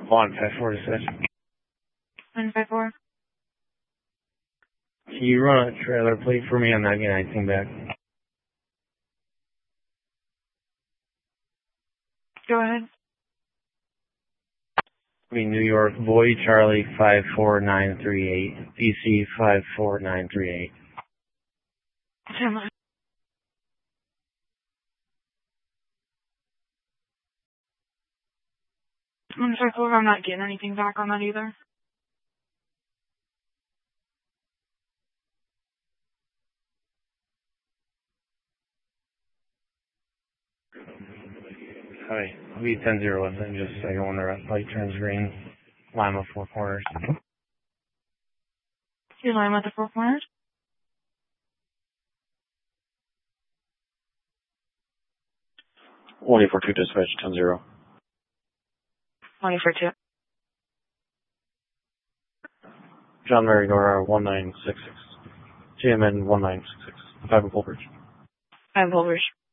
154 dispatch. 154. Can you run a trailer plate for me? I'm not getting anything back. Go ahead. New York, Boy Charlie 54938, DC 54938. I'm not getting anything back on that either. Hi, V1001, I'm just second when the red light turns green. Lima 4 corners. You're lying with the 4 corners? One 42 dispatch 10-0. 142. John Mary Nora 1966. GMN 1966. 5 in Pulbridge. 5 Pulbridge.